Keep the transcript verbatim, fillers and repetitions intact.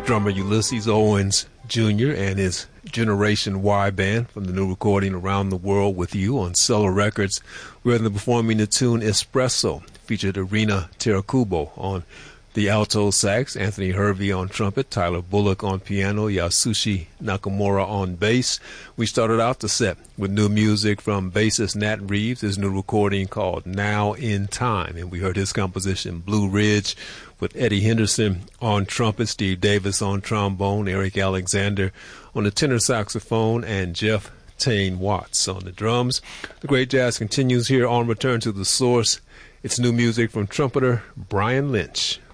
drummer Ulysses Owens Junior and his Generation Y band from the new recording Around the World with You on Cellar Records. We're performing the tune Espresso, featured Irina Terakubo on the alto sax, Anthony Hervey on trumpet, Tyler Bullock on piano, Yasushi Nakamura on bass. We started out the set with new music from bassist Nat Reeves, his new recording called Now in Time, and we heard his composition Blue Ridge with Eddie Henderson on trumpet, Steve Davis on trombone, Eric Alexander on the tenor saxophone, and Jeff Tane Watts on the drums. The great jazz continues here on Return to the Source. It's new music from trumpeter Brian Lynch.